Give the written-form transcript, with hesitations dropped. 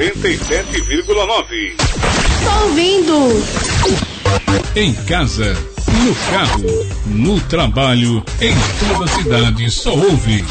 97,9. Tô ouvindo. Em casa, no carro, no trabalho, em toda a cidade, só ouve